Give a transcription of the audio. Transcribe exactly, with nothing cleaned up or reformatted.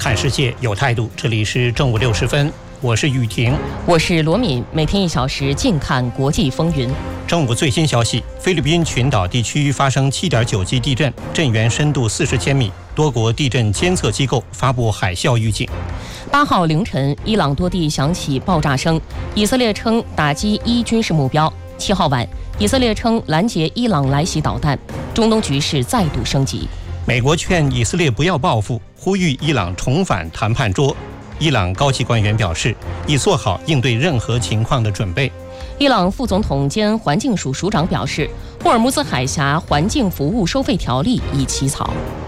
看世界有态度。这里是正午六十分，我是雨婷， 我是罗敏。每天一小时，静看国际风云。 正午最新消息：菲律宾群岛地区发生 七点九 级地震，震源深度四十千米，多国地震监测机构发布海啸预警。 八号凌晨，伊朗多地响起爆炸声，以色列称打击一军事目标。七号晚，以色列称拦截伊朗来袭导弹，中东局势再度升级。 美国劝以色列不要报复，呼吁伊朗重返谈判桌。伊朗高级官员表示，已做好应对任何情况的准备。 伊朗副总统兼环境署署长表示，霍尔木兹海峡环境服务收费条例已起草。